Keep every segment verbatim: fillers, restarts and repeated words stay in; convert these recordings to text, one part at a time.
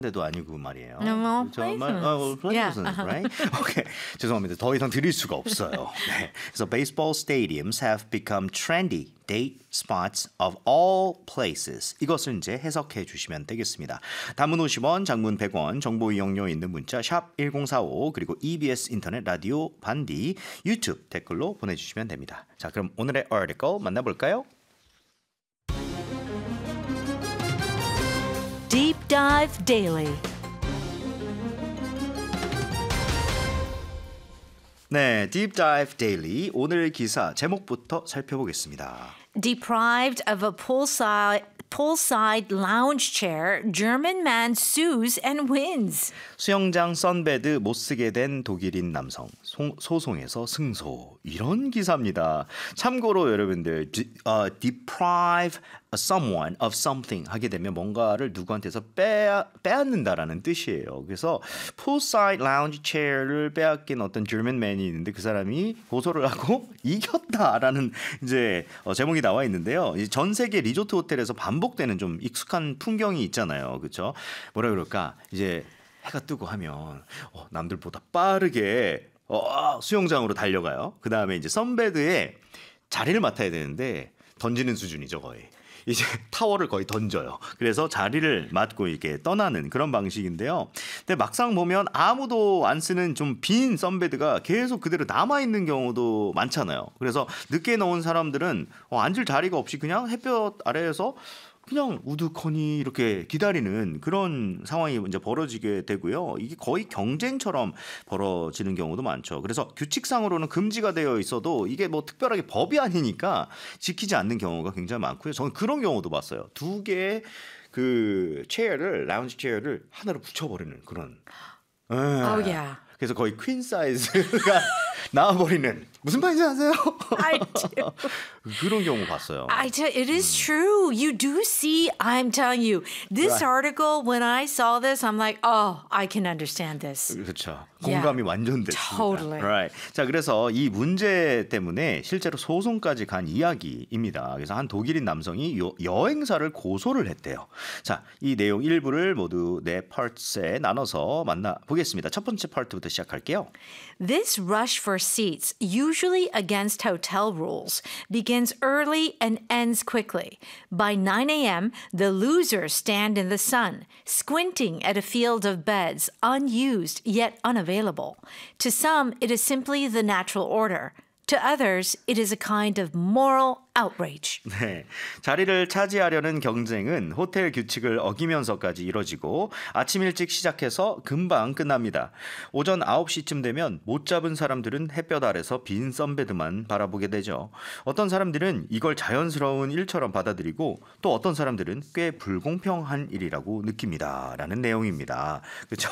데도 아니고 말이에요. No, 정말 places. 어, Yeah. places, right? Okay. 죄송합니다. 더 이상 드릴 수가 없어요. 네. 그래서 baseball stadiums have become trendy date spots of all places. 이것을 이제 해석해 주시면 되겠습니다. 단문 오십 원, 장문 백 원, 정보 이용료 있는 문자 샵 일공사오 그리고 이비에스 인터넷 라디오 반디 유튜브 댓글로 보내주시면 됩니다. 자, 그럼 오늘의 article 만나볼까요? Deep Dive Daily. 네, Deep Dive Daily 오늘 기사 제목부터 살펴보겠습니다. Deprived of a poolside, poolside lounge chair, German man sues and wins. 수영장 선베드 못 쓰게 된 독일인 남성 소, 소송에서 승소 이런 기사입니다. 참고로 여러분들 de, uh, deprive someone of something 하게 되면 뭔가를 누구한테서 빼, 빼앗는다라는 뜻이에요. 그래서 poolside lounge chair를 빼앗긴 어떤 German man이 있는데 그 사람이 고소를 하고 이겼다라는 이제 어, 제목이 나와 있는데요. 전 세계 리조트 호텔에서 반복되는 좀 익숙한 풍경이 있잖아요. 그렇죠? 뭐라 그럴까? 이제 해가 뜨고 하면 어, 남들보다 빠르게 어, 수영장으로 달려가요. 그 다음에 이제 선베드에 자리를 맡아야 되는데 던지는 수준이죠 거의. 이제 타워를 거의 던져요. 그래서 자리를 맡고 이렇게 떠나는 그런 방식인데요. 근데 막상 보면 아무도 안 쓰는 좀 빈 선베드가 계속 그대로 남아있는 경우도 많잖아요. 그래서 늦게 넣은 사람들은 어, 앉을 자리가 없이 그냥 햇볕 아래에서 그냥 우두커니 이렇게 기다리는 그런 상황이 이제 벌어지게 되고요. 이게 거의 경쟁처럼 벌어지는 경우도 많죠. 그래서 규칙상으로는 금지가 되어 있어도 이게 뭐 특별하게 법이 아니니까 지키지 않는 경우가 굉장히 많고요. 저는 그런 경우도 봤어요. 두 개의 그 체어를 라운지 체어를 하나로 붙여버리는 그런. Oh yeah. 그래서 거의 퀸 사이즈가 나와버리는 무슨 말인지 아세요? I do. 그런 경우 봤어요. I tell it is true. You do see. I'm telling you, this Right. article. When I saw this, I'm like, oh, I can understand this. 그렇죠. Yeah. 공감이 완전 됐습니다. Totally. Right. 자, 그래서 이 문제 때문에 실제로 소송까지 간 이야기입니다. 그래서 한 독일인 남성이 요, 여행사를 고소를 했대요. 자, 이 내용 일부를 모두 네 파트에 나눠서 만나보겠습니다. 첫 번째 파트부터 시작할게요. This rush for seats, usually against hotel rules, begins early and ends quickly. By nine a.m., the losers stand in the sun, squinting at a field of beds, unused yet unavailable. To some, it is simply the natural order. To others, it is a kind of moral outrage. 네, 자리를 차지하려는 경쟁은 호텔 규칙을 어기면서까지 이뤄지고 아침 일찍 시작해서 금방 끝납니다. 오전 아홉 시쯤 되면 못 잡은 사람들은 햇볕 아래서 빈 선베드만 바라보게 되죠. 어떤 사람들은 이걸 자연스러운 일처럼 받아들이고 또 어떤 사람들은 꽤 불공평한 일이라고 느낍니다. 라는 내용입니다. 그렇죠?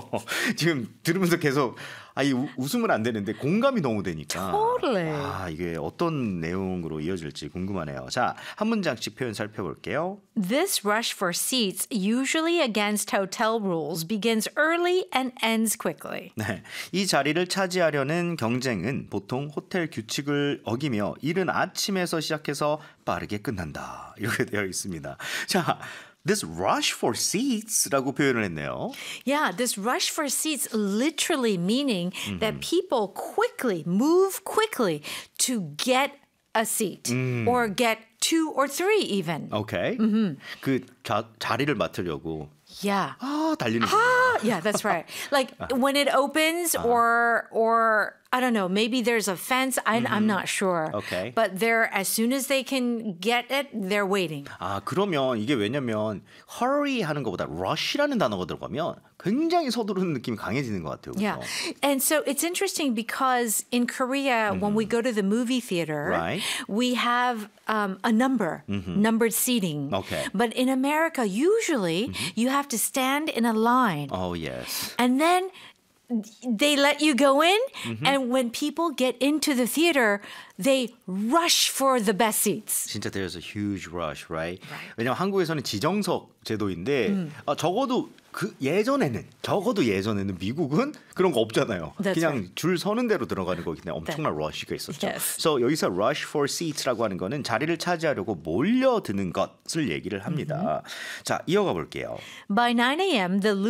지금 들으면서 계속 아, 이 웃으면 안 되는데 공감이 너무 되니까 Totally. 아, 이게 어떤 내용으로 이어질지 궁금하네요. 자, 한 문장씩 표현 살펴볼게요. This rush for seats, usually against hotel rules, begins early and ends quickly. 네, 이 자리를 차지하려는 경쟁은 보통 호텔 규칙을 어기며 이른 아침에서 시작해서 빠르게 끝난다. 이렇게 되어 있습니다. 자, this rush for seats라고 표현을 했네요. Yeah, this rush for seats literally meaning that people quickly move quickly to get a seat or get two or three even. 오케이. 그 자, 자리를 맡으려고 Yeah. 아, 달리는 Ah, yeah, that's right. Like when it opens or or I don't know, maybe there's a fence. I, I'm not sure. Okay. But they're as soon as they can get it, they're waiting. 아, 그러면 이게 왜냐면 hurry 하는 것보다 rush라는 단어가 들어가면 굉장히 서두르는 느낌이 강해지는 것 같아요. Yeah. 그렇죠? And so it's interesting because in Korea, when we go to the movie theater, Right. we have um, a number, numbered seating. Okay. But in America, usually you have to stand in a line. Oh, yes. And then they let you go in. And when people get into the theater, they rush for the best seats. 진짜 there's a huge rush, right? 왜냐면 한국에서는 지정석 제도인데 아, 적어도 그 예전에는 적어도 예전에는 미국은 그런 거 없잖아요. That's 그냥 right. 줄 서는 대로 들어가는 거기 때문에 엄청난 러쉬가 있었죠. Yes. So 여기서 rush for seats라고 하는 거는 자리를 차지하려고 몰려드는 것을 얘기를 합니다. 자, 이어가 볼게요. By nine a.m., the